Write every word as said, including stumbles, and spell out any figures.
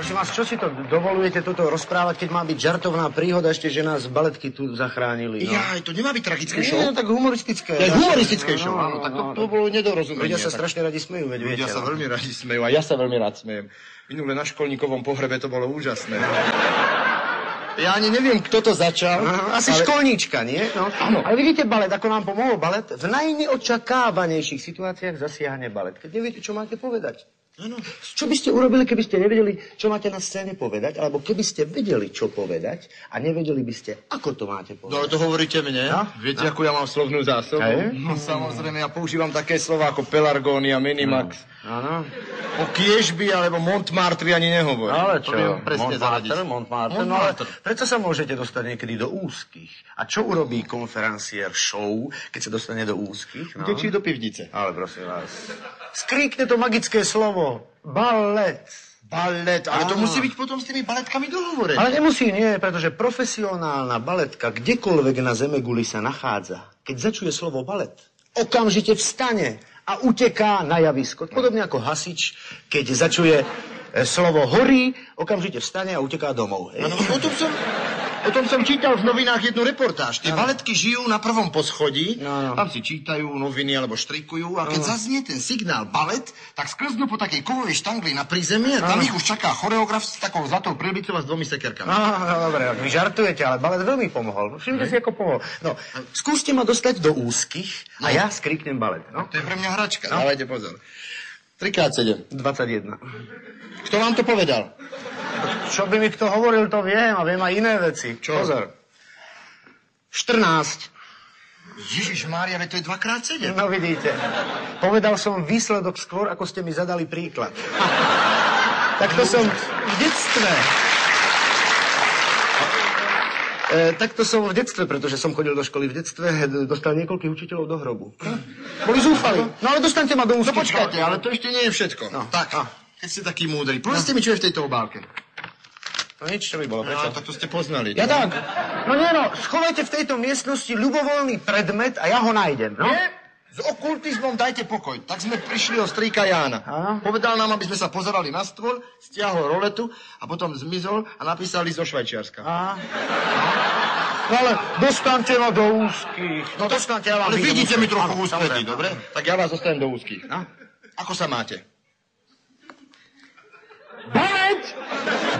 Prosím vás, čo si to dovolujete toto rozprávať, keď má byť žartovná príhoda, ešte, že nás baletky tu zachránili, no? Jaj, to nemá byť tragické show? Nie, tak humoristické. To je humoristické no, show, áno, no, tak to, no, to bolo nedorozumenie. Ľudia sa tak... strašne radi smejú, veď viete. Ľudia sa no. veľmi radi smejú a ja sa veľmi rád smejem. Minule na školníkovom pohrebe to bolo úžasné. Ja ani neviem, kto to začal. No, asi ale... školníčka, nie? No. Áno. Ale vidíte balet, ako nám pomohol balet? V najneočakávanejších situáciách zasiahne balet. Keď neviete, čo máte povedať. Áno. Čo by ste urobili, keby ste nevedeli, čo máte na scéne povedať, alebo keby ste vedeli, čo povedať a nevedeli by ste, ako to máte povedať? No ale to hovoríte mne. No? Viete, no? Akú ja mám slovnú zásobu? Hej. No samozrejme, ja používam také slova ako Pelargónia, Minimax. Áno. O Kiežby alebo Montmartre ani nehovorím. Ale čo? Presne Montmartre, Montmartre. No ale prečo sa môžete dostať niekedy do úzkých? A čo urobí konferenciér show, keď sa dostane do úzkých? No? Utečí do pivnice. Ale prosím vás. Skríkne to magické slovo. Balet. Balet, ale Áno. to musí byť potom s tými baletkami dohovorené. Ale nemusí, nie, pretože profesionálna baletka kdekoľvek na zemeguli sa nachádza, keď začuje slovo balet, okamžite vstane a uteká na javisko. Podobne ako hasič, keď začuje e, slovo horí, okamžite vstane a uteká domov. Áno, o tom som... O tom som čítal v novinách jednu reportáž. Tie no. baletky žijú na prvom poschodí, no, no. tam si čítajú noviny alebo štrikujú a keď no. zaznie ten signál balet, tak sklznú po takej kovovej štangli na prízemie a tam no. ich už čaká choreograf s takou zlatou prilbicou a s dvomi sekerkami. No, no dobre, vy žartujete, ale balet veľmi pomohol. Všimte si, ako pomohol. No, skúste ma dostať do úzkých a no. ja skriknem balet. No? To je pre mňa hračka, no. Dávajte pozor. tri krát sedem. dvadsaťjeden. Kto vám to povedal? Čo by mi kto hovoril, to viem a viem aj iné veci. Čo? Pozor. štrnásť. Ježišmária, veď to je dva krát sedem. No vidíte. Povedal som výsledok skôr, ako ste mi zadali príklad. Tak to som v detstve. E, tak to som v detstve, pretože som chodil do školy v detstve, dostal niekoľkých učiteľov do hrobu. Boli zúfali. No ale dostaňte ma do úzkých. No počkajte, ale to ešte nie je všetko. No. Tak, no. Keď ste taký múdry, povedzte no. mi, čo je v tejto obálke. No nič, čo by bolo, prečo? No, tak to ste poznali. Ja tak. No nie no, schovajte v tejto miestnosti ľubovoľný predmet a ja ho nájdem, no? Nie? S okultizmom dajte pokoj. Tak sme prišli od strýka Jána. Aha. Povedal nám, aby sme sa pozerali na stôl, stiahol roletu a potom zmizol a napísali zo Švajčiarska. Aha. No ale dostaňte ma do úzkých. No dostaňte, ja vám... Ale vidíte mi trochu ústretí, dobre? Tak ja vás dostanem do úzkých. No? Ako sa máte? Balet!